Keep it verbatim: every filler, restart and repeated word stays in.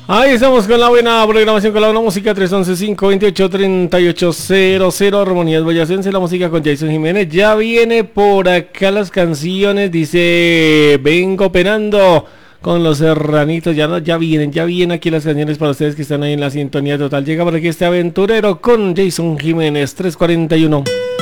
Ahí estamos con la buena programación, con la buena música. Tres once, cinco veintiocho, treinta y ocho cero cero. Armonías Boyacense, la música con Jason Jiménez. Ya viene por acá las canciones. Dice, vengo penando con los serranitos. Ya, no- ya vienen, ya vienen aquí las canciones para ustedes que están ahí en la sintonía total. Llega por aquí este aventurero con Jason Jiménez. tres cuarenta y uno.